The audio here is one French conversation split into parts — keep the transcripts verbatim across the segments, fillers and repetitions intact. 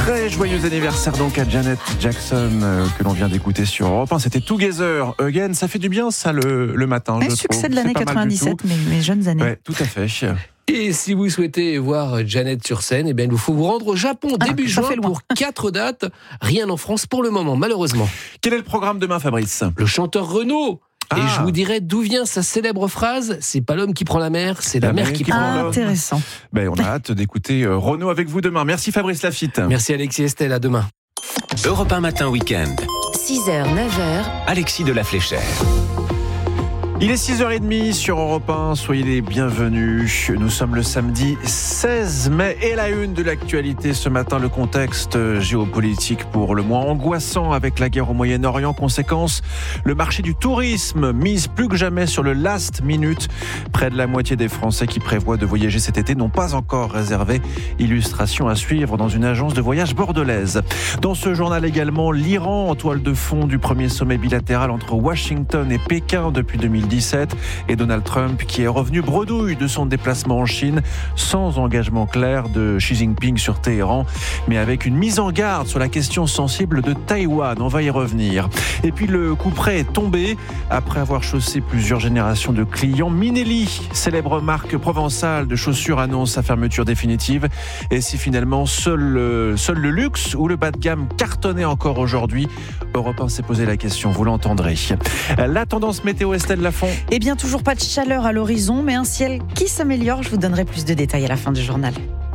Très joyeux anniversaire donc à Janet Jackson euh, que l'on vient d'écouter sur Europe un. C'était Together Again. Ça fait du bien ça le, le matin. Un succès de l'année quatre-vingt-dix-sept, mes, mes jeunes années. Ouais, tout à fait. Et si vous souhaitez voir Janet sur scène, eh bien, il vous faut vous rendre au Japon ah, début juin pour quatre dates. Rien en France pour le moment, malheureusement. Quel est le programme demain, Fabrice ? Le chanteur Renaud. Ah. Et je vous dirai d'où vient sa célèbre phrase, c'est pas l'homme qui prend la mer, c'est la, la mer qui prend ah, l'homme. Intéressant. Ben, on a hâte d'écouter Renaud avec vous demain. Merci Fabrice Lafitte. Merci Alexis Estelle, à demain. Europe un matin week-end. six heures, neuf heures. Alexis de la Fléchère. Il est six heures trente sur Europe un, soyez les bienvenus. Nous sommes le samedi seize mai et la une de l'actualité ce matin, le contexte géopolitique pour le moins angoissant avec la guerre au Moyen-Orient. Conséquence, le marché du tourisme mise plus que jamais sur le last minute. Près de la moitié des Français qui prévoient de voyager cet été n'ont pas encore réservé. Illustration à suivre dans une agence de voyage bordelaise. Dans ce journal également, l'Iran en toile de fond du premier sommet bilatéral entre Washington et Pékin depuis deux mille dix-sept et Donald Trump qui est revenu bredouille de son déplacement en Chine sans engagement clair de Xi Jinping sur Téhéran, mais avec une mise en garde sur la question sensible de Taïwan. On va y revenir. Et puis le coup près est tombé après avoir chaussé plusieurs générations de clients. Minelli, célèbre marque provençale de chaussures, annonce sa fermeture définitive. Et si finalement seul, seul le luxe ou le bas de gamme cartonnait encore aujourd'hui, Europe un s'est posé la question, vous l'entendrez. La tendance météo, Estelle Lafont. Eh bien, toujours pas de chaleur à l'horizon, mais un ciel qui s'améliore. Je vous donnerai plus de détails à la fin du journal.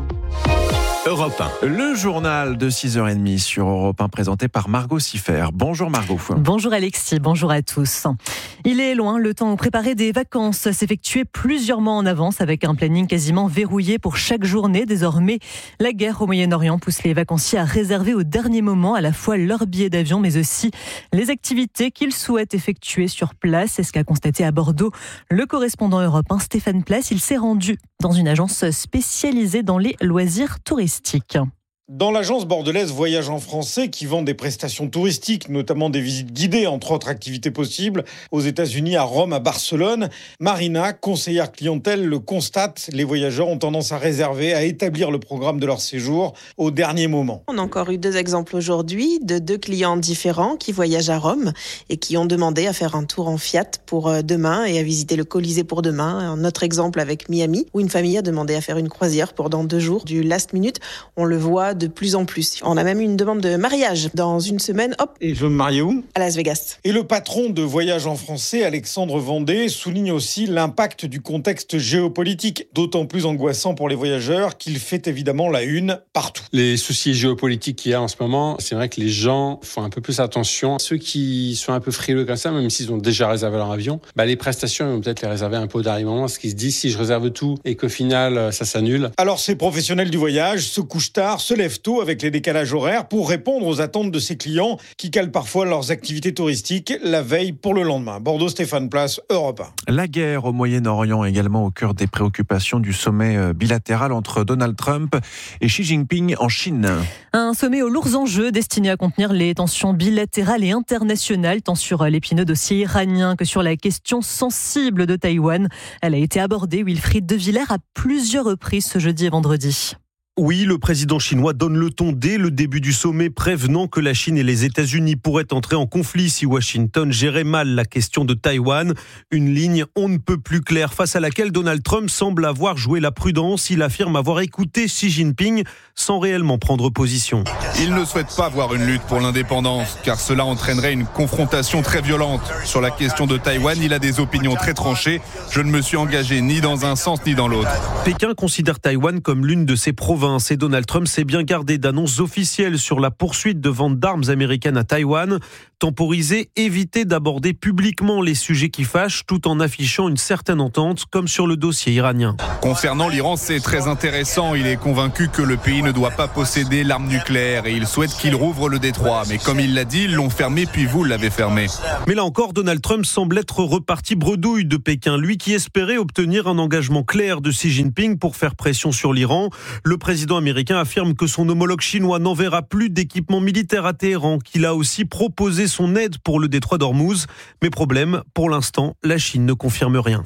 Europe un. Le journal de six heures trente sur Europe un présenté par Margot Siffer. Bonjour Margot. Bonjour Alexis, bonjour à tous. Il est loin le temps où préparer des vacances s'effectuer plusieurs mois en avance avec un planning quasiment verrouillé pour chaque journée. Désormais, la guerre au Moyen-Orient pousse les vacanciers à réserver au dernier moment à la fois leur billet d'avion mais aussi les activités qu'ils souhaitent effectuer sur place. C'est ce qu'a constaté à Bordeaux le correspondant Europe un Stéphane Place. Il s'est rendu dans une agence spécialisée dans les loisirs touristiques. Dans l'agence bordelaise Voyage en Français, qui vend des prestations touristiques, notamment des visites guidées, entre autres activités possibles, aux États-Unis, à Rome, à Barcelone, Marina, conseillère clientèle, le constate, les voyageurs ont tendance à réserver, à établir le programme de leur séjour au dernier moment. On a encore eu deux exemples aujourd'hui de deux clients différents qui voyagent à Rome et qui ont demandé à faire un tour en Fiat pour demain et à visiter le Colisée pour demain. Un autre exemple avec Miami, où une famille a demandé à faire une croisière pendant deux jours du last minute. On le voit de plus en plus. On a même eu une demande de mariage dans une semaine, hop. Et je veux me marier où ? À Las Vegas. Et le patron de Voyage en Français, Alexandre Vendée, souligne aussi l'impact du contexte géopolitique, d'autant plus angoissant pour les voyageurs qu'il fait évidemment la une partout. Les soucis géopolitiques qu'il y a en ce moment, c'est vrai que les gens font un peu plus attention. Ceux qui sont un peu frileux comme ça, même s'ils ont déjà réservé leur avion, bah les prestations, ils vont peut-être les réserver un peu au dernier moment, parce qu'ils se disent si je réserve tout et qu'au final, ça s'annule. Alors ces professionnels du voyage se couchent tard, se lèvent tôt avec les décalages horaires pour répondre aux attentes de ces clients qui calent parfois leurs activités touristiques la veille pour le lendemain. Bordeaux, Stéphane Place, Europe un. La guerre au Moyen-Orient également au cœur des préoccupations du sommet bilatéral entre Donald Trump et Xi Jinping en Chine. Un sommet aux lourds enjeux destiné à contenir les tensions bilatérales et internationales, tant sur l'épineux dossier iranien que sur la question sensible de Taïwan. Elle a été abordée, Wilfried De Villers, à plusieurs reprises ce jeudi et vendredi. Oui, le président chinois donne le ton dès le début du sommet, prévenant que la Chine et les États-Unis pourraient entrer en conflit si Washington gérait mal la question de Taïwan. Une ligne on ne peut plus claire face à laquelle Donald Trump semble avoir joué la prudence. Il affirme avoir écouté Xi Jinping sans réellement prendre position. Il ne souhaite pas voir une lutte pour l'indépendance, car cela entraînerait une confrontation très violente. Sur la question de Taïwan, il a des opinions très tranchées. Je ne me suis engagé ni dans un sens ni dans l'autre. Pékin considère Taïwan comme l'une de ses provinces. Et Donald Trump s'est bien gardé d'annonces officielles sur la poursuite de vente d'armes américaines à Taïwan. Temporiser, éviter d'aborder publiquement les sujets qui fâchent tout en affichant une certaine entente, comme sur le dossier iranien. Concernant l'Iran, c'est très intéressant. Il est convaincu que le pays ne doit pas posséder l'arme nucléaire et il souhaite qu'il rouvre le détroit. Mais comme il l'a dit, ils l'ont fermé puis vous l'avez fermé. Mais là encore, Donald Trump semble être reparti bredouille de Pékin. Lui qui espérait obtenir un engagement clair de Xi Jinping pour faire pression sur l'Iran. Le président Le président américain affirme que son homologue chinois n'enverra plus d'équipements militaires à Téhéran, qu'il a aussi proposé son aide pour le détroit d'Ormuz. Mais problème, pour l'instant, la Chine ne confirme rien.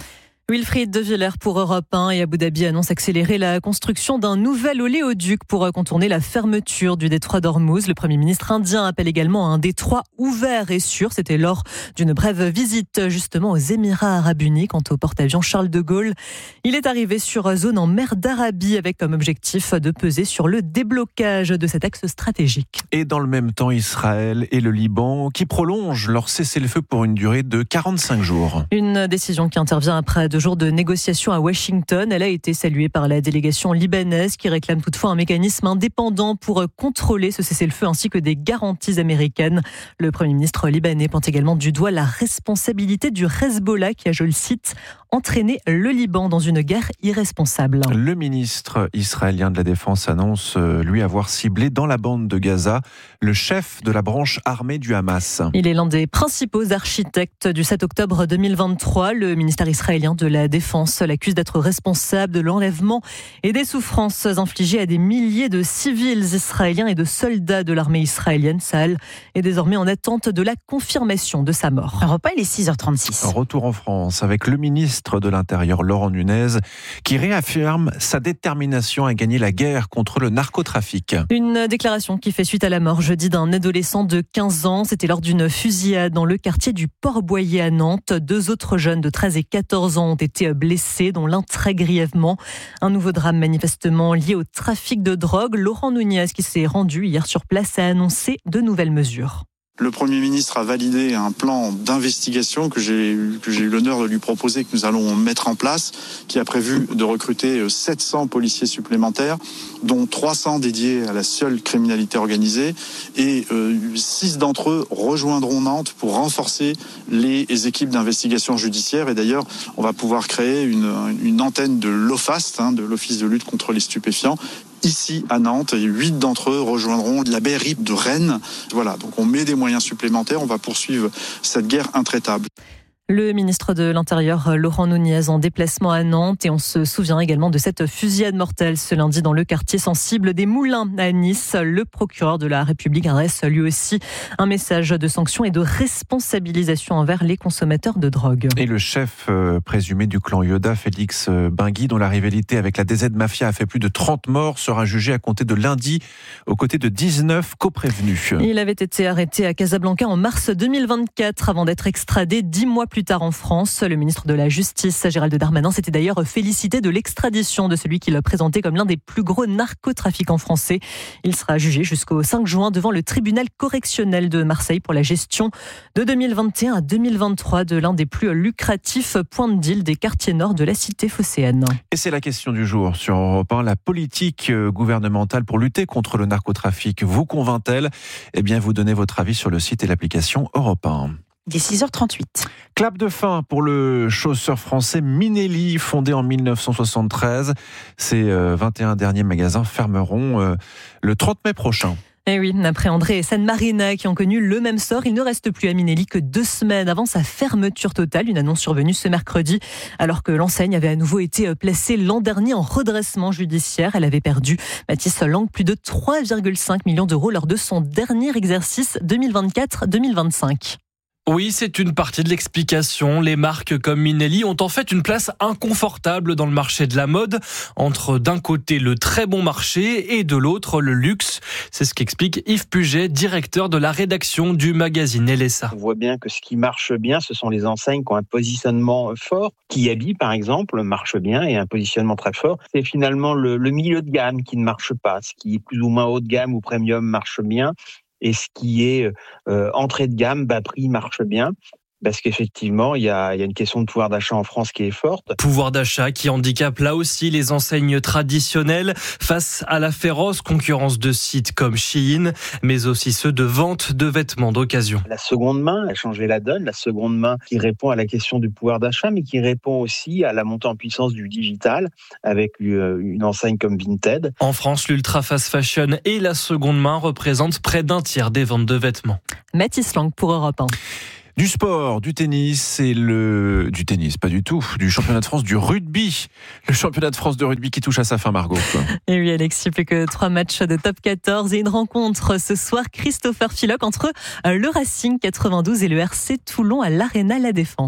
Wilfried de Villers pour Europe un et Abu Dhabi annonce accélérer la construction d'un nouvel oléoduc pour contourner la fermeture du détroit d'Ormuz. Le Premier ministre indien appelle également à un détroit ouvert et sûr. C'était lors d'une brève visite justement aux Émirats arabes unis. Quant au porte-avions Charles de Gaulle, il est arrivé sur zone en mer d'Arabie avec comme objectif de peser sur le déblocage de cet axe stratégique. Et dans le même temps, Israël et le Liban qui prolongent leur cessez-le-feu pour une durée de quarante-cinq jours. Une décision qui intervient après deux jours de négociations à Washington. Elle a été saluée par la délégation libanaise qui réclame toutefois un mécanisme indépendant pour contrôler ce cessez-le-feu ainsi que des garanties américaines. Le Premier ministre libanais pointe également du doigt la responsabilité du Hezbollah qui a, je le cite, entraîné le Liban dans une guerre irresponsable. Le ministre israélien de la Défense annonce lui avoir ciblé dans la bande de Gaza le chef de la branche armée du Hamas. Il est l'un des principaux architectes du sept octobre deux mille vingt-trois. Le ministère israélien de la Défense l'accuse d'être responsable de l'enlèvement et des souffrances infligées à des milliers de civils israéliens et de soldats de l'armée israélienne. Tsahal est désormais en attente de la confirmation de sa mort. Europe un, il est six heures trente-six. Retour en France avec le ministre de l'Intérieur Laurent Nunez qui réaffirme sa détermination à gagner la guerre contre le narcotrafic. Une déclaration qui fait suite à la mort jeudi d'un adolescent de quinze ans. C'était lors d'une fusillade dans le quartier du Port-Boyer à Nantes. Deux autres jeunes de treize et quatorze ans ont été blessés, dont l'un très grièvement. Un nouveau drame manifestement lié au trafic de drogue. Laurent Nunez, qui s'est rendu hier sur place, a annoncé de nouvelles mesures. Le Premier ministre a validé un plan d'investigation que j'ai eu, que j'ai eu l'honneur de lui proposer, que nous allons mettre en place, qui a prévu de recruter sept cents policiers supplémentaires, dont trois cents dédiés à la seule criminalité organisée, et euh, six d'entre eux rejoindront Nantes pour renforcer les, les équipes d'investigation judiciaire. Et d'ailleurs, on va pouvoir créer une, une antenne de l'OFAST, hein, de l'Office de lutte contre les stupéfiants, ici à Nantes, et huit d'entre eux rejoindront la B R I P de Rennes. Voilà, donc on met des moyens supplémentaires, on va poursuivre cette guerre intraitable. Le ministre de l'Intérieur, Laurent Nunez, en déplacement à Nantes. Et on se souvient également de cette fusillade mortelle ce lundi dans le quartier sensible des Moulins à Nice. Le procureur de la République adresse lui aussi un message de sanction et de responsabilisation envers les consommateurs de drogue. Et le chef euh, présumé du clan Yoda, Félix Bingui, dont la rivalité avec la D Z Mafia a fait plus de trente morts, sera jugé à compter de lundi aux côtés de dix-neuf coprévenus. Il avait été arrêté à Casablanca en mars deux mille vingt-quatre avant d'être extradé dix mois plus tard en France. Le ministre de la Justice, Gérald Darmanin, s'était d'ailleurs félicité de l'extradition de celui qu'il présentait comme l'un des plus gros narcotrafiquants français. Il sera jugé jusqu'au cinq juin devant le tribunal correctionnel de Marseille pour la gestion de deux mille vingt et un à deux mille vingt-trois de l'un des plus lucratifs points de deal des quartiers nord de la cité phocéenne. Et c'est la question du jour sur Europe un. La politique gouvernementale pour lutter contre le narcotrafic vous convainc-t-elle ? Eh bien, vous donnez votre avis sur le site et l'application Europe un. Il est six heures trente-huit. Clap de fin pour le chausseur français Minelli, fondé en mille neuf cent soixante-treize. Ses vingt et un derniers magasins fermeront le trente mai prochain. Et oui, après André et San Marina qui ont connu le même sort, il ne reste plus à Minelli que deux semaines avant sa fermeture totale. Une annonce survenue ce mercredi, alors que l'enseigne avait à nouveau été placée l'an dernier en redressement judiciaire. Elle avait perdu, Mathis Lang, plus de trois virgule cinq millions d'euros lors de son dernier exercice deux mille vingt-quatre deux mille vingt-cinq. Oui, c'est une partie de l'explication. Les marques comme Minelli ont en fait une place inconfortable dans le marché de la mode, entre d'un côté le très bon marché et de l'autre le luxe. C'est ce qu'explique Yves Puget, directeur de la rédaction du magazine L S A. On voit bien que ce qui marche bien, ce sont les enseignes qui ont un positionnement fort. Kiabi, par exemple, marche bien et un positionnement très fort. C'est finalement le, le milieu de gamme qui ne marche pas. Ce qui est plus ou moins haut de gamme ou premium marche bien. Et ce qui est euh, entrée de gamme, bas prix marche bien. Parce qu'effectivement, il y a, il y a une question de pouvoir d'achat en France qui est forte. Pouvoir d'achat qui handicape là aussi les enseignes traditionnelles face à la féroce concurrence de sites comme Shein, mais aussi ceux de vente de vêtements d'occasion. La seconde main a changé la donne. La seconde main qui répond à la question du pouvoir d'achat, mais qui répond aussi à la montée en puissance du digital avec une enseigne comme Vinted. En France, l'ultra fast fashion et la seconde main représentent près d'un tiers des ventes de vêtements. Mathis Lang pour Europe un. Du sport, du tennis et le... Du tennis, pas du tout. Du championnat de France du rugby. Le championnat de France de rugby qui touche à sa fin, Margot. Et oui, Alexis, plus que trois matchs de top quatorze et une rencontre ce soir. Christopher Filoc entre le Racing quatre-vingt-douze et le R C Toulon à l'Arena La Défense.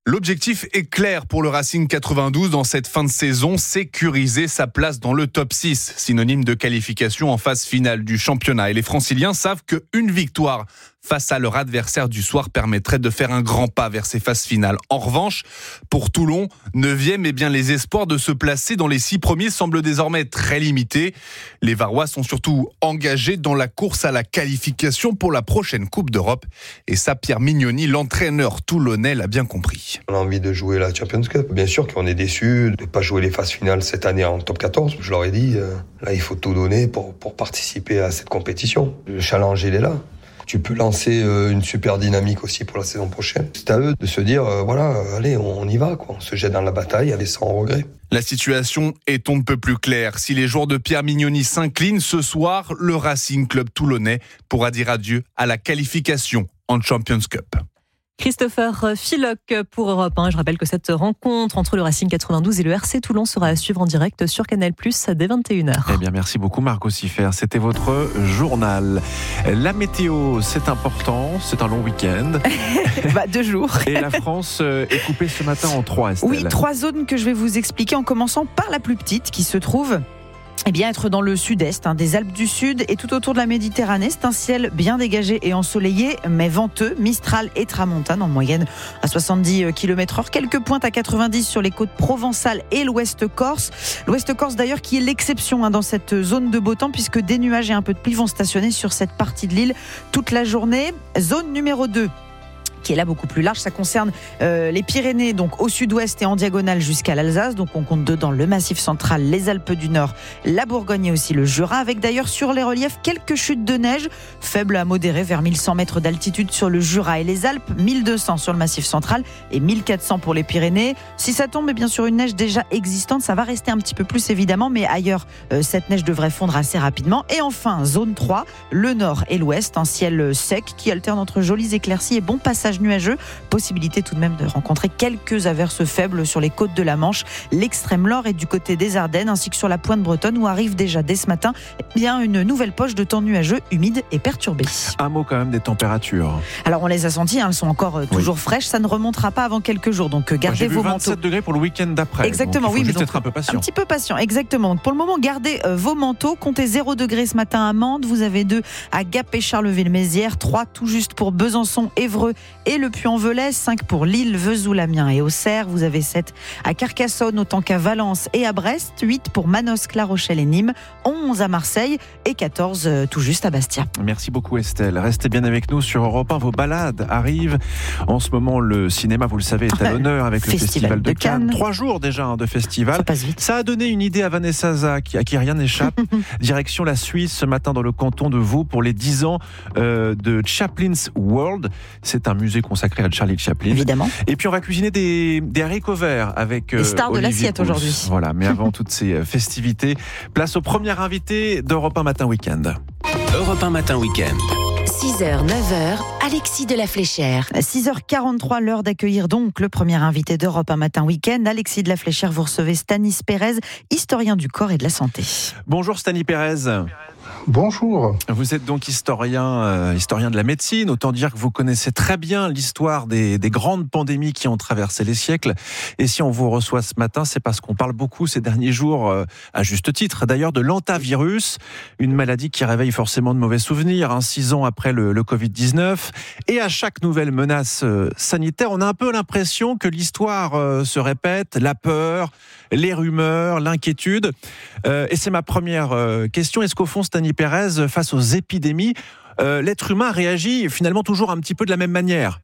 L'objectif est clair pour le Racing quatre-vingt-douze dans cette fin de saison, sécuriser sa place dans le top six, synonyme de qualification en phase finale du championnat. Et les Franciliens savent qu'une victoire face à leur adversaire du soir permettrait de faire un grand pas vers ces phases finales. En revanche, pour Toulon, neuvième, eh bien, les espoirs de se placer dans les six premiers semblent désormais très limités. Les Varois sont surtout engagés dans la course à la qualification pour la prochaine Coupe d'Europe. Et ça, Pierre Mignoni, l'entraîneur toulonnais, l'a bien compris. On a envie de jouer la Champions Cup. Bien sûr qu'on est déçus de ne pas jouer les phases finales cette année en top quatorze. Je leur ai dit, euh, là, il faut tout donner pour, pour participer à cette compétition. Le challenge, il est là. Tu peux lancer une super dynamique aussi pour la saison prochaine. C'est à eux de se dire, euh, voilà, allez, on y va, quoi. On se jette dans la bataille, allez, sans regret. La situation est on ne peut plus claire. Si les joueurs de Pierre Mignoni s'inclinent ce soir, le Racing Club toulonnais pourra dire adieu à la qualification en Champions Cup. Christopher Philoc pour Europe un. Je rappelle que cette rencontre entre le Racing quatre-vingt-douze et le R C Toulon sera à suivre en direct sur Canal plus, dès vingt et une heures. Eh bien, merci beaucoup Margot Siffert. C'était votre journal. La météo, c'est important. C'est un long week-end. bah, deux jours. Et la France est coupée ce matin en trois, Estelle. Oui, trois zones que je vais vous expliquer en commençant par la plus petite qui se trouve... Eh bien, être dans le sud-est, hein, des Alpes du Sud et tout autour de la Méditerranée. C'est un ciel bien dégagé et ensoleillé, mais venteux, Mistral et Tramontane en moyenne à soixante-dix kilomètres heure. Quelques pointes à quatre-vingt-dix sur les côtes provençales et l'ouest corse. L'ouest corse d'ailleurs qui est l'exception hein, dans cette zone de beau temps puisque des nuages et un peu de pluie vont stationner sur cette partie de l'île toute la journée. Zone numéro deux. Qui est là beaucoup plus large, ça concerne euh, les Pyrénées, donc au sud-ouest et en diagonale jusqu'à l'Alsace, donc on compte dedans le Massif central, les Alpes du Nord, la Bourgogne et aussi le Jura, avec d'ailleurs sur les reliefs quelques chutes de neige, faibles à modérées vers mille cent mètres d'altitude sur le Jura et les Alpes, mille deux cents sur le Massif central et mille quatre cents pour les Pyrénées. Si ça tombe, et bien sur une neige déjà existante, ça va rester un petit peu plus évidemment, mais ailleurs, euh, cette neige devrait fondre assez rapidement. Et enfin, zone trois, le Nord et l'Ouest, un ciel sec qui alterne entre jolies éclaircies et bon passage nuageux. Possibilité tout de même de rencontrer quelques averses faibles sur les côtes de la Manche, l'extrême nord et du côté des Ardennes, ainsi que sur la pointe bretonne où arrive déjà dès ce matin eh bien une nouvelle poche de temps nuageux, humide et perturbé. Un mot quand même des températures. Alors on les a senties, hein, elles sont encore euh, toujours oui. fraîches, ça ne remontera pas avant quelques jours, donc euh, gardez Moi, j'ai vos vu vingt-sept manteaux. degrés pour le week-end d'après. Exactement, donc, il faut oui, juste mais être un peu patient. Un petit peu patient, exactement. Donc, pour le moment, gardez euh, vos manteaux, comptez zéro degré ce matin à Mende, vous avez deux à Gap et Charleville-Mézières, trois tout juste pour Besançon, Évreux et le Puy-en-Velay, cinq pour Lille, Vesoul, Amiens et Auxerre, vous avez sept à Carcassonne autant qu'à Valence et à Brest, huit pour Manosque, La Rochelle et Nîmes, onze à Marseille et quatorze euh, tout juste à Bastia. Merci beaucoup Estelle, restez bien avec nous sur Europe un, vos balades arrivent. En ce moment le cinéma, vous le savez, est à l'honneur avec le Festival, Festival de, de Cannes. Cannes. Trois jours déjà hein, de festival. Ça passe vite. Ça a donné une idée à Vanessa Zach, à qui rien n'échappe. Direction la Suisse ce matin dans le canton de Vaud pour les dix ans euh, de Chaplin's World. C'est un musée consacré à Charlie Chaplin. Évidemment. Et puis on va cuisiner des, des haricots verts avec euh, les stars Olivier de l'assiette Pouls. Aujourd'hui. Voilà, mais avant toutes ces festivités, place au premier invité d'Europe un Matin Week-end. Europe un Matin Week-end. six heures, neuf heures, Alexis de la Fléchère. six heures quarante-trois, l'heure d'accueillir donc le premier invité d'Europe un Matin Week-end. Alexis de la Fléchère, vous recevez Stanis Pérez, historien du corps et de la santé. Bonjour Stanis Pérez. Bonjour. Vous êtes donc historien, euh, historien de la médecine. Autant dire que vous connaissez très bien l'histoire des, des grandes pandémies qui ont traversé les siècles. Et si on vous reçoit ce matin, c'est parce qu'on parle beaucoup ces derniers jours, euh, à juste titre d'ailleurs, de l'hantavirus, une maladie qui réveille forcément de mauvais souvenirs, hein, six ans après le, le covid dix-neuf. Et à chaque nouvelle menace euh, sanitaire, on a un peu l'impression que l'histoire euh, se répète, la peur, les rumeurs, l'inquiétude. Euh, et c'est ma première euh, question. Est-ce qu'au fond, Stanis Pérez, face aux épidémies, euh, l'être humain réagit finalement toujours un petit peu de la même manière?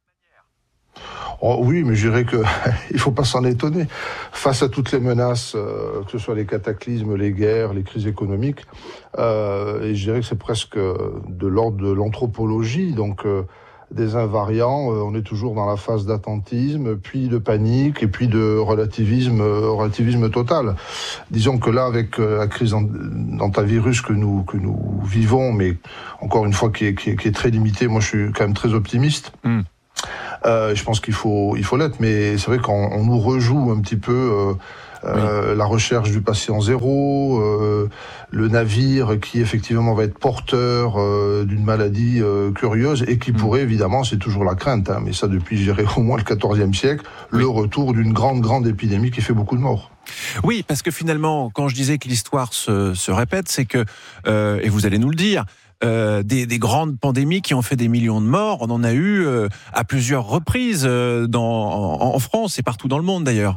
Oh oui, mais je dirais que il faut pas s'en étonner. Face à toutes les menaces, euh, que ce soit les cataclysmes, les guerres, les crises économiques, euh, et je dirais que c'est presque de l'ordre de l'anthropologie, donc euh, des invariants, euh, on est toujours dans la phase d'attentisme, puis de panique, et puis de relativisme, euh, relativisme total. Disons que là, avec euh, la crise d'hantavirus que nous que nous vivons, mais encore une fois qui est, qui est, qui est très limitée, moi je suis quand même très optimiste. Mm. Euh, je pense qu'il faut il faut l'être, mais c'est vrai qu'on on nous rejoue un petit peu. Euh, euh, oui. la recherche du patient zéro, euh, le navire qui effectivement va être porteur euh, d'une maladie euh, curieuse et qui mmh. pourrait évidemment, c'est toujours la crainte, hein, mais ça depuis je dirais au moins le quatorzième siècle, oui. le retour d'une grande grande épidémie qui fait beaucoup de morts. Oui, parce que finalement, quand je disais que l'histoire se, se répète, c'est que, euh, et vous allez nous le dire, euh, des, des grandes pandémies qui ont fait des millions de morts, on en a eu euh, à plusieurs reprises euh, dans, en, en France et partout dans le monde d'ailleurs.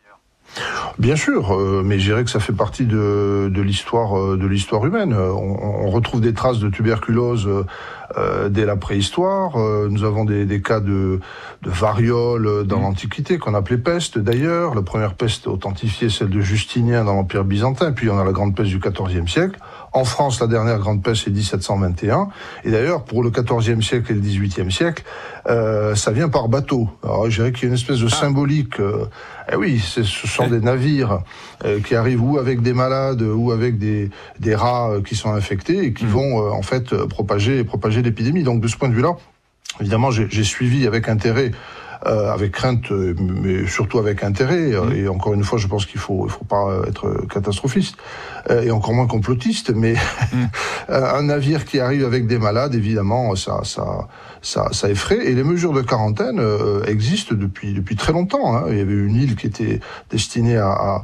Bien sûr, euh, mais je dirais que ça fait partie de, de l'histoire euh, de l'histoire humaine. On, on retrouve des traces de tuberculose euh, dès la préhistoire. Euh, nous avons des, des cas de, de variole dans mmh. l'Antiquité, qu'on appelait peste d'ailleurs. La première peste authentifiée, celle de Justinien dans l'Empire byzantin. Puis on a la grande peste du quatorzième siècle. En France, la dernière grande peste, c'est dix-sept cent vingt et un. Et d'ailleurs, pour le quatorzième siècle et le dix-huitième siècle, euh, ça vient par bateau. Alors, je dirais qu'il y a une espèce de symbolique. Euh, eh oui, c'est, ce sont des navires euh, qui arrivent ou avec des malades ou avec des, des rats euh, qui sont infectés et qui mmh. vont euh, en fait propager, propager l'épidémie. Donc, de ce point de vue-là, évidemment, j'ai, j'ai suivi avec intérêt. Euh, avec crainte, mais surtout avec intérêt. Mmh. Et encore une fois, je pense qu'il faut, il faut pas être catastrophiste euh, et encore moins complotiste. Mais mmh. un navire qui arrive avec des malades, évidemment, ça, ça, ça, ça effraie. Et les mesures de quarantaine euh, existent depuis depuis très longtemps. Hein. Il y avait une île qui était destinée à, à,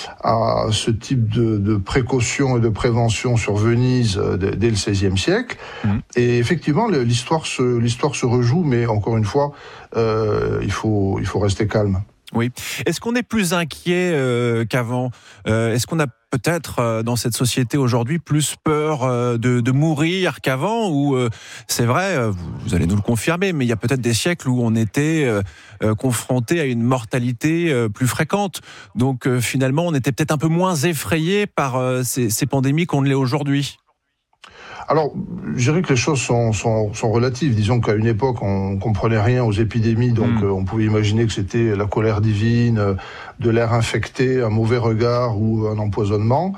à ce type de, de précaution et de prévention sur Venise euh, dès le seizième siècle. Mmh. Et effectivement, l'histoire se, l'histoire se rejoue, mais encore une fois. Euh, il faut, il faut rester calme. Oui. Est-ce qu'on est plus inquiet euh, qu'avant ? euh, Est-ce qu'on a peut-être euh, dans cette société aujourd'hui plus peur euh, de, de mourir qu'avant ? Ou euh, c'est vrai, euh, vous, vous allez nous le confirmer, mais il y a peut-être des siècles où on était euh, euh, confronté à une mortalité euh, plus fréquente. Donc euh, finalement, on était peut-être un peu moins effrayé par euh, ces, ces pandémies qu'on ne l'est aujourd'hui. Alors, je dirais que les choses sont, sont, sont relatives. Disons qu'à une époque, on comprenait rien aux épidémies, donc mmh. euh, on pouvait imaginer que c'était la colère divine, euh, de l'air infecté, un mauvais regard ou un empoisonnement.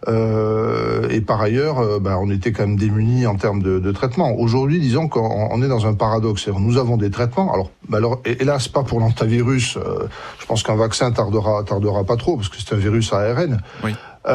Euh, et par ailleurs, euh, bah, on était quand même démunis en termes de, de traitement. Aujourd'hui, disons qu'on on est dans un paradoxe. Nous avons des traitements. Alors, bah alors hélas, pas pour l'hantavirus. Euh, je pense qu'un vaccin tardera, tardera pas trop, parce que c'est un virus A R N. Oui.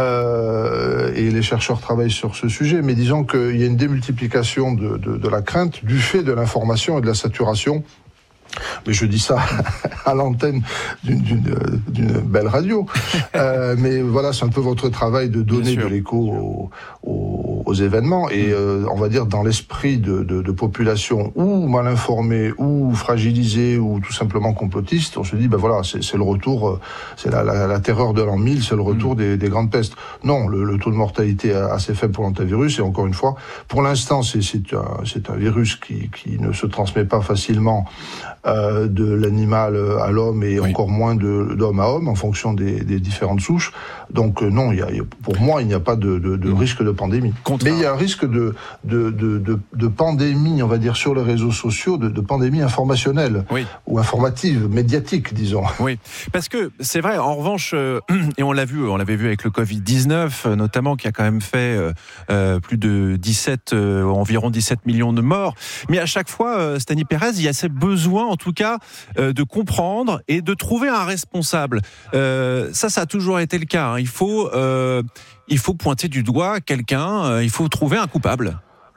Euh, et les chercheurs travaillent sur ce sujet, mais disons qu'il y a une démultiplication de, de, de la crainte du fait de l'information et de la saturation. Mais je dis ça à l'antenne d'une, d'une, d'une belle radio. Euh, mais voilà, c'est un peu votre travail de donner de l'écho aux, aux, aux événements. Et euh, on va dire dans l'esprit de, de, de population ou mal informée, ou fragilisée, ou tout simplement complotiste, on se dit, ben voilà, c'est, c'est le retour, c'est la, la, la terreur de l'an mille, c'est le retour mmh. des, des grandes pestes. Non, le, le taux de mortalité est assez faible pour l'hantavirus. Et encore une fois, pour l'instant, c'est, c'est, un, c'est un virus qui, qui ne se transmet pas facilement Euh, de l'animal à l'homme et oui. encore moins de, d'homme à homme en fonction des, des différentes souches. Donc euh, non, il y a, pour moi, il n'y a pas de, de, de mmh. risque de pandémie. Contre... Mais il y a un risque de, de, de, de, de pandémie, on va dire, sur les réseaux sociaux, de, de pandémie informationnelle oui. ou informative, médiatique, disons. Oui, parce que c'est vrai, en revanche, euh, et on l'a vu, on l'avait vu avec le covid dix-neuf, euh, notamment, qui a quand même fait euh, euh, plus de dix-sept, euh, environ dix-sept millions de morts. Mais à chaque fois, euh, Stani Pérez, il y a ce besoin, en tout cas, euh, de comprendre et de trouver un responsable. Euh, ça, ça a toujours été le cas. Hein. Il faut, euh, il faut pointer du doigt quelqu'un, euh, il faut trouver un coupable.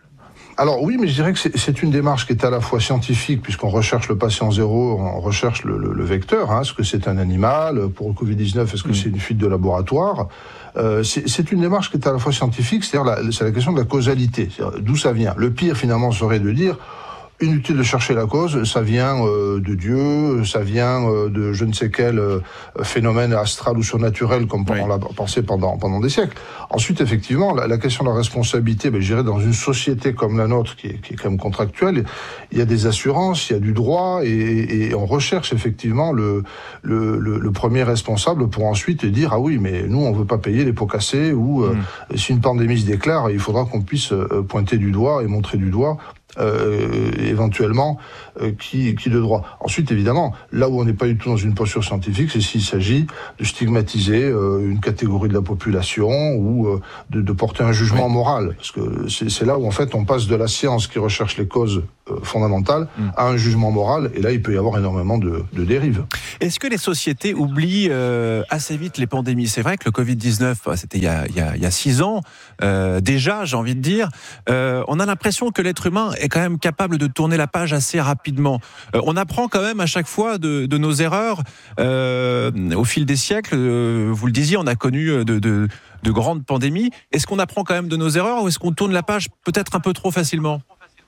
Alors oui, mais je dirais que c'est, c'est une démarche qui est à la fois scientifique, puisqu'on recherche le patient zéro, on recherche le, le, le vecteur. Hein. Est-ce que c'est un animal ? Pour le covid dix-neuf, est-ce que mmh. c'est une fuite de laboratoire ? euh, c'est, c'est une démarche qui est à la fois scientifique, c'est-à-dire la, c'est la question de la causalité. C'est-à-dire d'où ça vient ? Le pire, finalement, serait de dire... Inutile de chercher la cause, ça vient euh, de Dieu, ça vient euh, de je ne sais quel euh, phénomène astral ou surnaturel, comme oui. on l'a pensé pendant pendant des siècles. Ensuite, effectivement, la, la question de la responsabilité, ben, je dirais dans une société comme la nôtre, qui est, qui est quand même contractuelle, il y a des assurances, il y a du droit, et, et on recherche effectivement le, le, le, le premier responsable pour ensuite dire ah oui, mais nous on veut pas payer les pots cassés, ou euh, mmh. si une pandémie se déclare, il faudra qu'on puisse euh, pointer du doigt et montrer du doigt. Euh, éventuellement euh, qui, qui de droit. Ensuite, évidemment, là où on n'est pas du tout dans une posture scientifique, c'est s'il s'agit de stigmatiser euh, une catégorie de la population ou euh, de, de porter un jugement oui. moral. Parce que c'est, c'est là où, en fait, on passe de la science qui recherche les causes euh, fondamentale mmh. à un jugement moral. Et là, il peut y avoir énormément de, de dérives. Est-ce que les sociétés oublient euh, assez vite les pandémies ? C'est vrai que le covid dix-neuf, c'était il y a, il y a, il y a six ans, euh, déjà, j'ai envie de dire. Euh, on a l'impression que l'être humain est quand même capable de tourner la page assez rapidement. Euh, on apprend quand même à chaque fois de, de nos erreurs. Euh, au fil des siècles, euh, vous le disiez, on a connu de, de, de grandes pandémies. Est-ce qu'on apprend quand même de nos erreurs ou est-ce qu'on tourne la page peut-être un peu trop facilement ?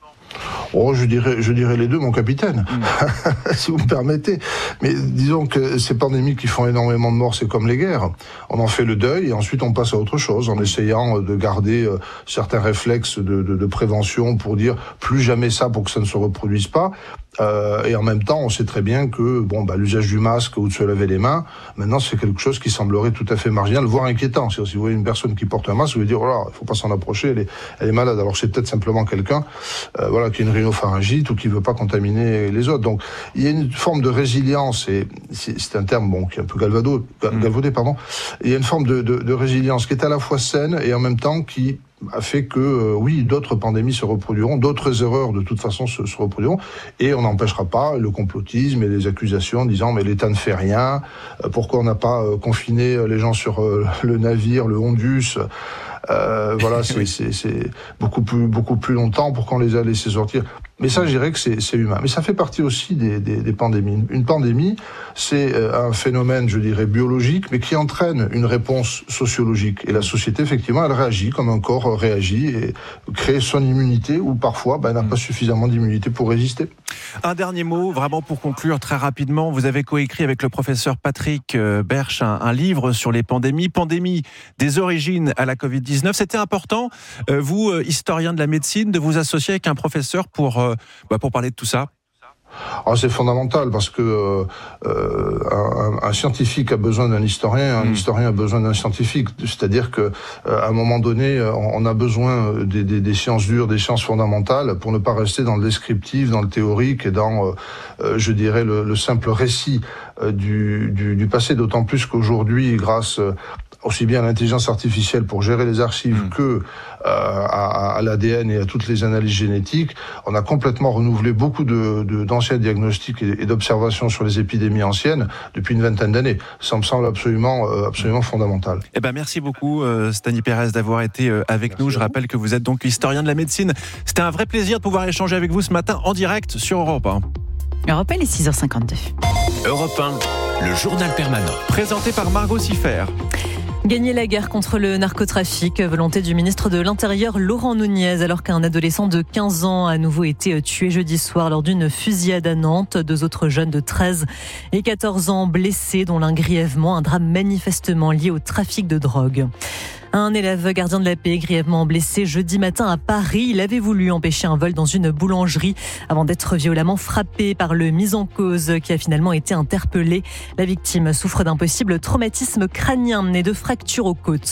Oh, je dirais, je dirais les deux, mon capitaine, mmh. si vous me permettez. Mais disons que ces pandémies qui font énormément de morts, c'est comme les guerres. On en fait le deuil et ensuite on passe à autre chose en essayant de garder euh, certains réflexes de, de, de prévention pour dire plus jamais ça pour que ça ne se reproduise pas. Euh, et en même temps, on sait très bien que bon, bah, l'usage du masque ou de se laver les mains, maintenant, c'est quelque chose qui semblerait tout à fait marginal, voire inquiétant. Si vous voyez une personne qui porte un masque, vous allez dire, oh là, il faut pas s'en approcher, elle est, elle est malade. Alors, c'est peut-être simplement quelqu'un, euh, voilà, qui a une rhinopharyngite ou qui veut pas contaminer les autres. Donc, il y a une forme de résilience, et c'est, c'est un terme, bon, qui est un peu galvado, galvaudé, pardon. Il y a une forme de, de, de résilience qui est à la fois saine et en même temps qui a fait que, euh, oui, d'autres pandémies se reproduiront, d'autres erreurs de toute façon se, se reproduiront, et on n'empêchera pas le complotisme et les accusations en disant mais l'État ne fait rien, euh, pourquoi on n'a pas euh, confiné les gens sur euh, le navire, le Hondus, euh, voilà, c'est, c'est, c'est beaucoup plus, beaucoup plus longtemps, pourquoi on les a laissés sortir. Mais ça, je dirais que c'est, c'est humain. Mais ça fait partie aussi des, des, des pandémies. Une pandémie, c'est un phénomène, je dirais, biologique, mais qui entraîne une réponse sociologique. Et la société, effectivement, elle réagit comme un corps réagit et crée son immunité, ou parfois, ben, elle n'a pas suffisamment d'immunité pour résister. Un dernier mot, vraiment pour conclure très rapidement. Vous avez coécrit avec le professeur Patrick Berche un, un livre sur les pandémies. Pandémie des origines à la covid dix-neuf. C'était important, euh, vous, historien de la médecine, de vous associer avec un professeur pour... Euh, Bah pour parler de tout ça. Ah, c'est fondamental parce que euh, un, un scientifique a besoin d'un historien, un mmh. historien a besoin d'un scientifique. C'est-à-dire que euh, à un moment donné, on a besoin des, des, des sciences dures, des sciences fondamentales, pour ne pas rester dans le descriptif, dans le théorique et dans, euh, je dirais, le, le simple récit euh, du, du, du passé. D'autant plus qu'aujourd'hui, grâce euh, aussi bien à l'intelligence artificielle pour gérer les archives mmh. que euh, à, à l'A D N et à toutes les analyses génétiques, on a complètement renouvelé beaucoup de, de, d'anciens diagnostics et, et d'observations sur les épidémies anciennes depuis une vingtaine d'années. Ça me semble absolument, euh, absolument fondamental. Eh ben, merci beaucoup, euh, Stani Pérez, d'avoir été euh, avec merci nous. Je rappelle que vous êtes donc historien de la médecine. C'était un vrai plaisir de pouvoir échanger avec vous ce matin en direct sur Europe un. Europe un, il est six heures cinquante-deux. Europe un, le journal permanent. Présenté par Margot Siffer. Gagner la guerre contre le narcotrafic, volonté du ministre de l'Intérieur Laurent Nunez, alors qu'un adolescent de quinze ans a à nouveau été tué jeudi soir lors d'une fusillade à Nantes. Deux autres jeunes de treize et quatorze ans blessés, dont l'un grièvement, un drame manifestement lié au trafic de drogue. Un élève gardien de la paix grièvement blessé jeudi matin à Paris. Il avait voulu empêcher un vol dans une boulangerie avant d'être violemment frappé par le mis en cause qui a finalement été interpellé. La victime souffre d'un possible traumatisme crânien et de fractures aux côtes.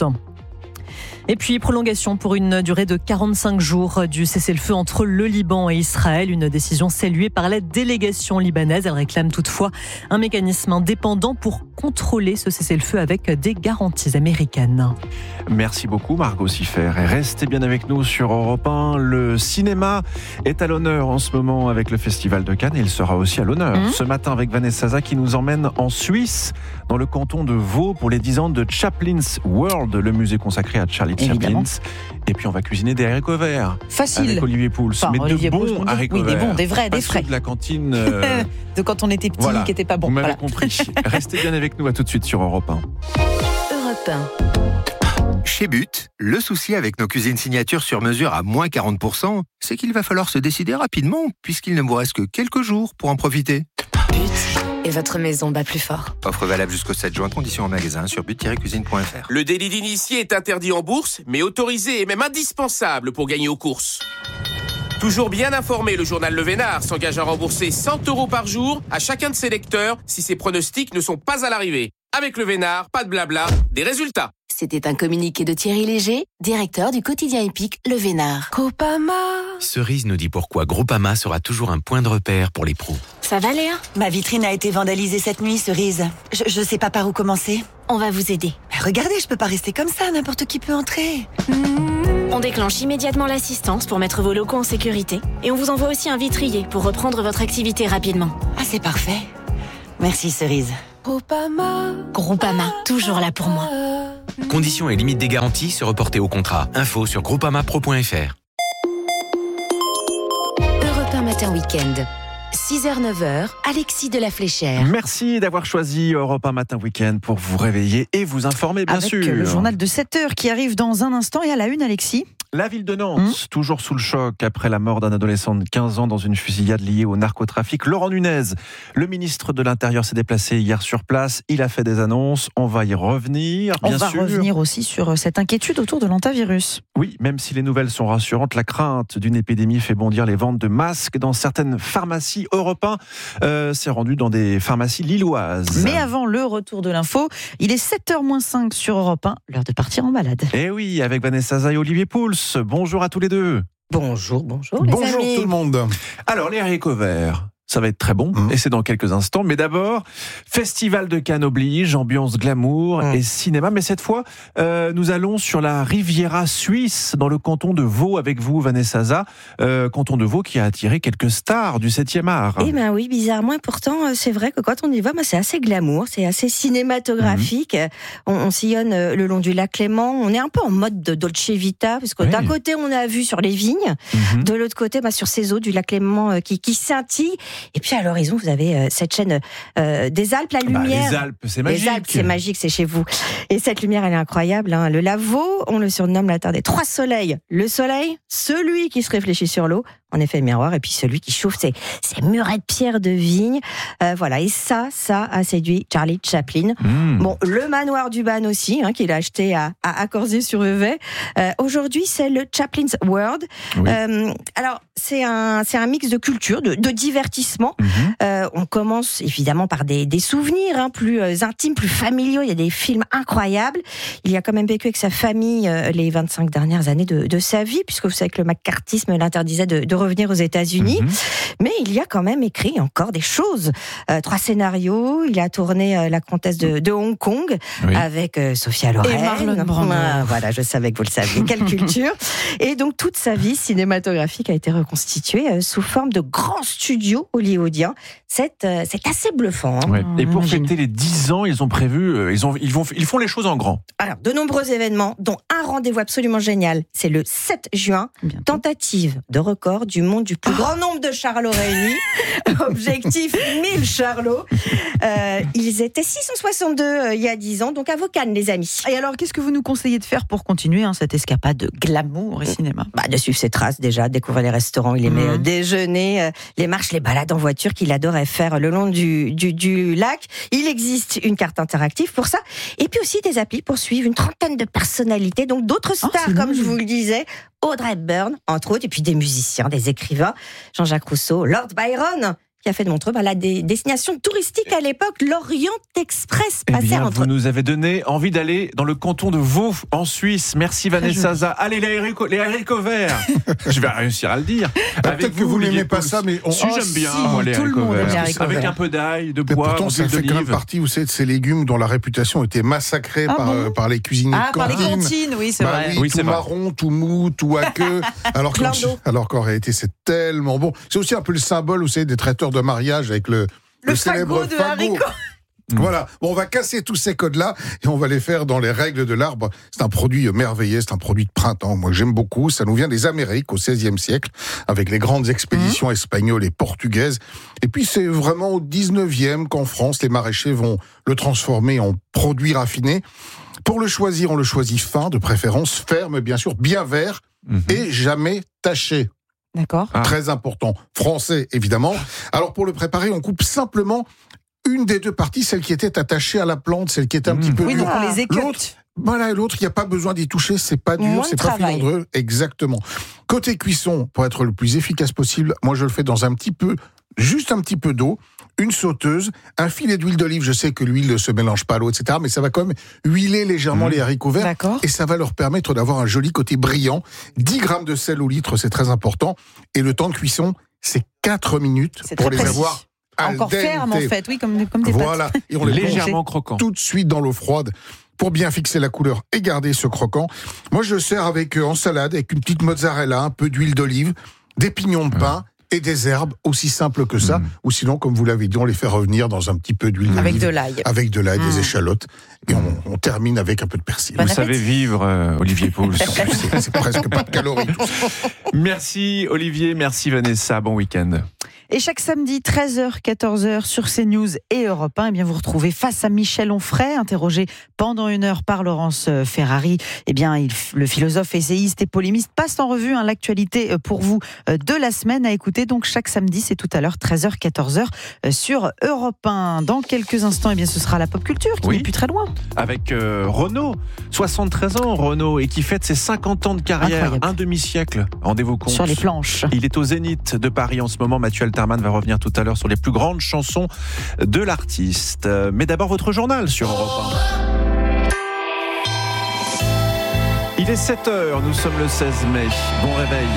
Et puis, prolongation pour une durée de quarante-cinq jours du cessez-le-feu entre le Liban et Israël. Une décision saluée par la délégation libanaise. Elle réclame toutefois un mécanisme indépendant pour contrôler ce cessez-le-feu avec des garanties américaines. Merci beaucoup, Margot Siffer. Et restez bien avec nous sur Europe un. Le cinéma est à l'honneur en ce moment avec le Festival de Cannes et il sera aussi à l'honneur mmh. ce matin avec Vanessa Zaza qui nous emmène en Suisse, dans le canton de Vaud, pour les dix ans de Chaplin's World, le musée consacré à Charlie Chaplin. Et puis on va cuisiner des haricots verts. Facile. Avec Olivier Pouls. Enfin, mais Olivier de bons Pouls, haricots oui, verts. des bons, des vrais, pas des frais. De la cantine. Euh... de quand on était petit, voilà. qui n'était pas bon. Vous m'avez voilà. compris. Restez bien avec nous, à tout de suite sur Europe un. Europe un. Chez But, le souci avec nos cuisines signatures sur mesure à moins quarante pour cent, c'est qu'il va falloir se décider rapidement, puisqu'il ne vous reste que quelques jours pour en profiter. But. Et votre maison bat plus fort. Offre valable jusqu'au sept juin, conditions en magasin sur but tiret cuisine point f r. Le délit d'initié est interdit en bourse, mais autorisé et même indispensable pour gagner aux courses. Toujours bien informé, le journal Le Vénard s'engage à rembourser cent euros par jour à chacun de ses lecteurs si ses pronostics ne sont pas à l'arrivée. Avec Le Vénard, pas de blabla, des résultats. C'était un communiqué de Thierry Léger, directeur du quotidien épique Le Vénard. Groupama. Cerise nous dit pourquoi Groupama sera toujours un point de repère pour les pros. Ça va, Léa ? Ma vitrine a été vandalisée cette nuit, Cerise. Je, je sais pas par où commencer. On va vous aider. Mais regardez, je peux pas rester comme ça, n'importe qui peut entrer. Mmh. On déclenche immédiatement l'assistance pour mettre vos locaux en sécurité. Et on vous envoie aussi un vitrier pour reprendre votre activité rapidement. Ah, c'est parfait. Merci, Cerise. Groupama. Groupama, toujours là pour moi. Conditions et limites des garanties se reporter au contrat. Info sur groupama pro point f r. Europe un matin week-end. six heures neuf heures, Alexis de la Fléchère. Merci d'avoir choisi Europe un matin week-end pour vous réveiller et vous informer, bien Avec sûr. le journal de sept heures qui arrive dans un instant et à la une, Alexis. La ville de Nantes, mmh. toujours sous le choc après la mort d'un adolescent de quinze ans dans une fusillade liée au narcotrafic. Laurent Nunez, le ministre de l'Intérieur, s'est déplacé hier sur place. Il a fait des annonces. On va y revenir, bien sûr. On va revenir aussi sur cette inquiétude autour de l'antivirus. Oui, même si les nouvelles sont rassurantes, la crainte d'une épidémie fait bondir les ventes de masques dans certaines pharmacies. Europe un euh, s'est rendu dans des pharmacies lilloises. Mais avant le retour de l'info, il est sept heures moins cinq sur Europe un, l'heure de partir en balade. Et oui, avec Vanessa Zay et Olivier Pouls. Bonjour à tous les deux. Bonjour, bonjour les Bonjour amis. tout le monde. Alors les haricots verts, ça va être très bon, mmh. et c'est dans quelques instants. Mais d'abord, Festival de Cannes oblige, ambiance glamour mmh. et cinéma. Mais cette fois, euh, nous allons sur la Riviera suisse, dans le canton de Vaud, avec vous, Vanessa Zay. Euh, canton de Vaud qui a attiré quelques stars du septième art. Eh ben oui, bizarrement. Et pourtant, c'est vrai que quand on y va, bah, c'est assez glamour, c'est assez cinématographique. Mmh. On, on sillonne le long du lac Léman. On est un peu en mode de Dolce Vita, parce que oui. d'un côté, on a vu sur les vignes, mmh. de l'autre côté, bah, sur ces eaux du lac Léman euh, qui, qui scintillent. Et puis à l'horizon, vous avez euh, cette chaîne euh, des Alpes, la lumière. Bah, les Alpes, c'est magique. Les Alpes, c'est magique, c'est chez vous. Et cette lumière, elle est incroyable. Hein. Le Lavaux, on le surnomme la terre des trois soleils. Le soleil, celui qui se réfléchit sur l'eau, en effet miroir, et puis celui qui chauffe ces, ces murets de pierre de vigne. Euh, voilà, et ça, ça a séduit Charlie Chaplin. Mmh. Bon, le manoir du Ban aussi, hein, qu'il a acheté à, à, à Corsier-sur-Vevey. Euh, aujourd'hui, c'est le Chaplin's World. Oui. Euh, alors, c'est un, c'est un mix de culture, de, de divertissement. Mmh. Euh, on commence évidemment par des, des souvenirs hein, plus euh, intimes, plus familiaux. Il y a des films incroyables. Il y a quand même vécu avec sa famille euh, les vingt-cinq dernières années de, de sa vie, puisque vous savez que le macartisme l'interdisait de, de revenir aux États-Unis. Mmh. Mais il y a quand même écrit encore des choses. Euh, trois scénarios. Il a tourné euh, La Comtesse de, de Hong Kong oui. avec euh, Sophia Loren. Et Marlon Brando. Ah, voilà, je savais que vous le saviez. Quelle culture. Et donc, toute sa vie cinématographique a été reconstituée euh, sous forme de grands studios hollywoodiens. C'est, euh, c'est assez bluffant. Hein. Ouais. Et pour fêter les dix ans, ils ont prévu, euh, ils, ont, ils, vont, ils font les choses en grand. Alors, de nombreux événements, dont un rendez-vous absolument génial. C'est le sept juin. Bientôt. Tentative de record du monde du plus oh. grand nombre de charlots réunis. Objectif mille charlots. Euh, ils étaient six cent soixante-deux euh, il y a dix ans, donc à vos cannes, les amis. Et alors, qu'est-ce que vous nous conseillez de faire pour continuer hein, cette escapade de glamour et cinéma? Bah, de suivre ses traces déjà, découvrir les restaurants, il aimait mmh. euh, déjeuner, euh, les marches, les balades en voiture qu'il adorait faire le long du, du, du lac. Il existe une carte interactive pour ça, et puis aussi des applis pour suivre une trentaine de personnalités, donc d'autres stars, oh, comme je vous le disais, Audrey Hepburn, entre autres, et puis des musiciens, des écrivains, Jean-Jacques Rousseau, Lord Byron, qui a fait de Montreux bah, la dé- destination touristique à l'époque, l'Orient Express. Eh bien, entre... vous nous avez donné envie d'aller dans le canton de Vaud, en Suisse. Merci Vanessa Zay. Allez, les haricots, les haricots verts. Je vais réussir à le dire. Ah, peut-être vous, que vous n'aimez pas ça, mais... On... Si, oh, j'aime bien, si, moi, les haricots verts. Les haricots Avec verts. Un peu d'ail, de poivre, pourtant, ça fait quand même partie, vous savez, de ces légumes dont la réputation était massacrée ah, par, bon euh, par les cuisiniers ah, de cantine. par les cantines, oui, c'est bah, vrai. Oui, oui, tout c'est marron, vrai. tout mou, tout aqueux. alors, qu'en, alors qu'en réalité, c'est tellement bon. C'est aussi un peu le symbole, vous savez, des traiteurs de mariage avec le... Le, le célèbre fagot de haricots. Voilà, bon, on va casser tous ces codes-là et on va les faire dans les règles de l'arbre. C'est un produit merveilleux, c'est un produit de printemps, moi j'aime beaucoup. Ça nous vient des Amériques au seizième siècle, avec les grandes expéditions mmh. espagnoles et portugaises. Et puis c'est vraiment au dix-neuvième qu'en France, les maraîchers vont le transformer en produit raffiné. Pour le choisir, on le choisit fin, de préférence ferme, bien sûr, bien vert mmh. et jamais taché. D'accord. Ah. Très important. Français, évidemment. Alors, pour le préparer, on coupe simplement une des deux parties, celle qui était attachée à la plante, celle qui était un mmh. petit peu oui, dure. donc on les écoute. L'autre, voilà, l'autre, il n'y a pas besoin d'y toucher, c'est pas dur, Moins c'est pas travail. filandreux. Exactement. Côté cuisson, pour être le plus efficace possible, moi, je le fais dans un petit peu, juste un petit peu d'eau, une sauteuse, un filet d'huile d'olive. Je sais que l'huile ne se mélange pas à l'eau, et cetera. Mais ça va quand même huiler légèrement mmh. les haricots verts. D'accord. Et ça va leur permettre d'avoir un joli côté brillant. dix grammes de sel au litre, c'est très important. Et le temps de cuisson, c'est quatre minutes c'est pour les précis. avoir al Encore dente. ferme, en fait, oui, comme, comme des voilà. pâtes. Et on les légèrement plonge croquants. tout de suite dans l'eau froide. pour bien fixer la couleur et garder ce croquant. Moi, je le sers avec euh, en salade, avec une petite mozzarella, un peu d'huile d'olive, des pignons de pain et des herbes, aussi simple que ça. Mmh. Ou sinon, comme vous l'avez dit, on les fait revenir dans un petit peu d'huile d'olive. Avec de l'ail. Avec de l'ail, mmh. des échalotes. Et on, Mmh. on termine avec un peu de persil. Vous savez vivre, euh, Olivier Pouls. c'est, c'est presque pas de calories. Merci Olivier, merci Vanessa, bon week-end. Et chaque samedi, treize heures, quatorze heures, sur CNews et Europe un, eh bien vous retrouvez Face à Michel Onfray, interrogé pendant une heure par Laurence Ferrari. Eh bien, il, le philosophe, essayiste et polémiste passe en revue hein, l'actualité pour vous de la semaine à écouter. Donc, chaque samedi, c'est tout à l'heure, treize heures, quatorze heures, sur Europe un. Dans quelques instants, eh bien, ce sera la pop culture qui oui. n'est plus très loin. Avec euh, Renaud, soixante-treize ans, Renaud, et qui fête ses cinquante ans de carrière, incroyable. Un demi-siècle. Rendez-vous compte. Sur les planches. Il est au Zénith de Paris en ce moment. Mathieu Alterman va revenir tout à l'heure sur les plus grandes chansons de l'artiste. Mais d'abord, votre journal sur Europe un. Il est sept heures, nous sommes le seize mai. Bon réveil.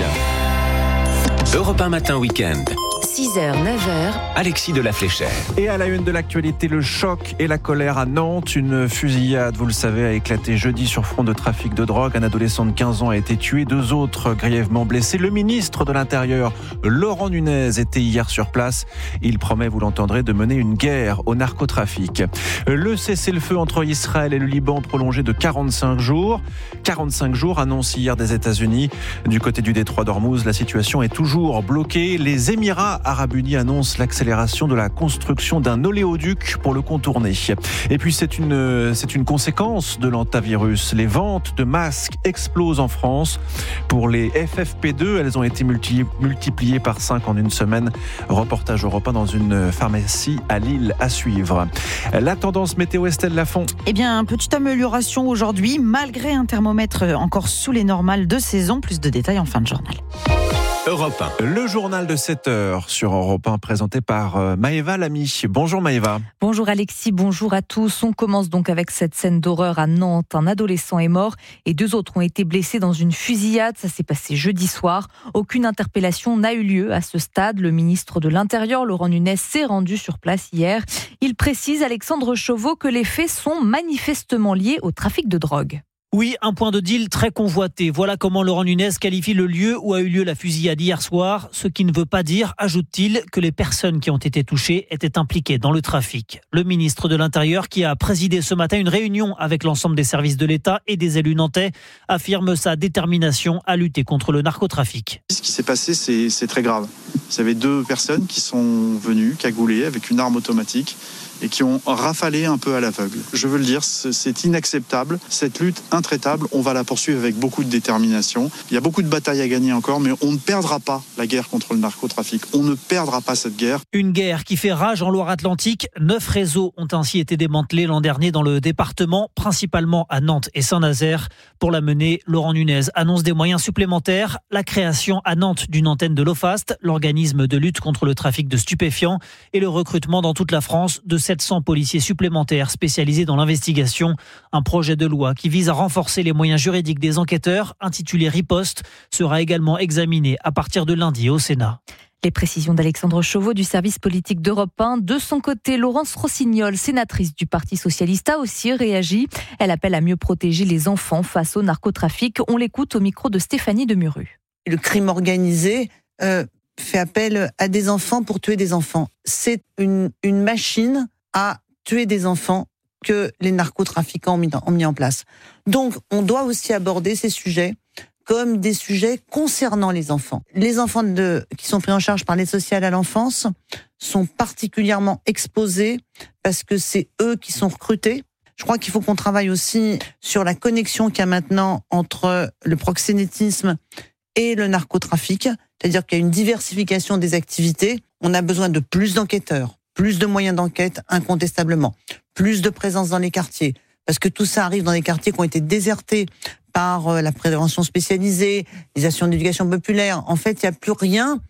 Europe un matin week-end. six heures, neuf heures. Alexis de la Fléchère. Et à la une de l'actualité, le choc et la colère à Nantes. Une fusillade, vous le savez, a éclaté jeudi sur fond de trafic de drogue. Un adolescent de quinze ans a été tué, deux autres grièvement blessés. Le ministre de l'Intérieur, Laurent Nunez, était hier sur place. Il promet, vous l'entendrez, de mener une guerre au narcotrafic. Le cessez-le-feu entre Israël et le Liban prolongé de quarante-cinq jours. quarante-cinq jours annoncé hier des États-Unis. Du côté du détroit d'Ormuz, la situation est toujours bloquée. Les Émirats Arabes Unis annonce l'accélération de la construction d'un oléoduc pour le contourner. Et puis c'est une, c'est une conséquence de l'antavirus. Les ventes de masques explosent en France. Pour les F F P deux, elles ont été multi, multipliées par cinq en une semaine. Reportage européen dans une pharmacie à Lille à suivre. La tendance météo, Estelle Lafont. Eh bien, petite amélioration aujourd'hui, malgré un thermomètre encore sous les normales de saison. Plus de détails en fin de journal. Europe un. Le journal de sept heures sur Europe un présenté par Maëva Lamy. Bonjour Maëva. Bonjour Alexis, bonjour à tous. On commence donc avec cette scène d'horreur à Nantes. Un adolescent est mort et deux autres ont été blessés dans une fusillade. Ça s'est passé jeudi soir. Aucune interpellation n'a eu lieu à ce stade. Le ministre de l'Intérieur, Laurent Nunez, s'est rendu sur place hier. Il précise, Alexandre Chauveau, que les faits sont manifestement liés au trafic de drogue. Oui, un point de deal très convoité. Voilà comment Laurent Nunez qualifie le lieu où a eu lieu la fusillade hier soir. Ce qui ne veut pas dire, ajoute-t-il, que les personnes qui ont été touchées étaient impliquées dans le trafic. Le ministre de l'Intérieur, qui a présidé ce matin une réunion avec l'ensemble des services de l'État et des élus nantais, affirme sa détermination à lutter contre le narcotrafic. Ce qui s'est passé, c'est, c'est très grave. Vous avez deux personnes qui sont venues cagoulées avec une arme automatique et qui ont rafalé un peu à l'aveugle. Je veux le dire, c'est inacceptable. Cette lutte intraitable, on va la poursuivre avec beaucoup de détermination. Il y a beaucoup de batailles à gagner encore, mais on ne perdra pas la guerre contre le narcotrafic. On ne perdra pas cette guerre. Une guerre qui fait rage en Loire-Atlantique. Neuf réseaux ont ainsi été démantelés l'an dernier dans le département, principalement à Nantes et Saint-Nazaire. Pour la mener, Laurent Nunez annonce des moyens supplémentaires. La création à Nantes d'une antenne de l'OFAST, l'organisme de lutte contre le trafic de stupéfiants, et le recrutement dans toute la France de sept cents policiers supplémentaires spécialisés dans l'investigation. Un projet de loi qui vise à renforcer les moyens juridiques des enquêteurs, intitulé Riposte, sera également examiné à partir de lundi au Sénat. Les précisions d'Alexandre Chauveau du service politique d'Europe un. De son côté, Laurence Rossignol, sénatrice du Parti socialiste, a aussi réagi. Elle appelle à mieux protéger les enfants face au narcotrafic. On l'écoute au micro de Stéphanie Demuru. Le crime organisé euh, fait appel à des enfants pour tuer des enfants. C'est une, une machine à tuer des enfants que les narcotrafiquants ont mis, ont mis en place. Donc, on doit aussi aborder ces sujets comme des sujets concernant les enfants. Les enfants de, qui sont pris en charge par l'aide sociale à l'enfance sont particulièrement exposés parce que c'est eux qui sont recrutés. Je crois qu'il faut qu'on travaille aussi sur la connexion qu'il y a maintenant entre le proxénétisme et le narcotrafic, c'est-à-dire qu'il y a une diversification des activités. On a besoin de plus d'enquêteurs, plus de moyens d'enquête, incontestablement, plus de présence dans les quartiers, parce que tout ça arrive dans des quartiers qui ont été désertés par la prévention spécialisée, les actions d'éducation populaire. En fait, il n'y a plus rien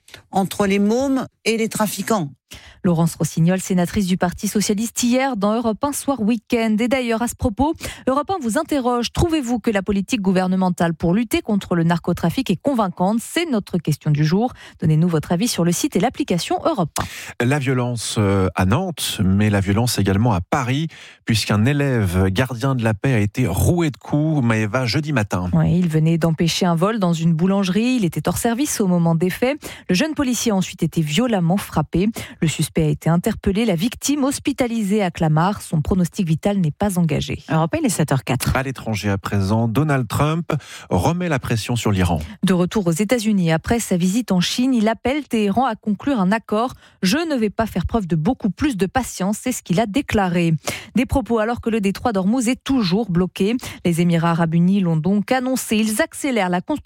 entre les mômes et les trafiquants. Laurence Rossignol, sénatrice du Parti Socialiste, hier dans Europe un Soir Week-end. Et d'ailleurs, à ce propos, Europe un vous interroge. Trouvez-vous que la politique gouvernementale pour lutter contre le narcotrafic est convaincante ? C'est notre question du jour. Donnez-nous votre avis sur le site et l'application Europe un. La violence à Nantes, mais la violence également à Paris, puisqu'un élève gardien de la paix a été roué de coups, Maëva, jeudi matin. Oui, il venait d'empêcher un vol dans une boulangerie. Il était hors service au moment des faits. Le jeune policier a ensuite été violemment frappé. Le suspect a été interpellé, la victime hospitalisée à Clamart. Son pronostic vital n'est pas engagé. Europe un, il est sept heures quatre. À l'étranger à présent, Donald Trump remet la pression sur l'Iran. De retour aux États-Unis après sa visite en Chine, il appelle Téhéran à conclure un accord. Je ne vais pas faire preuve de beaucoup plus de patience, c'est ce qu'il a déclaré. Des propos alors que le détroit d'Ormuz est toujours bloqué. Les Émirats arabes unis l'ont donc annoncé. Ils accélèrent la construction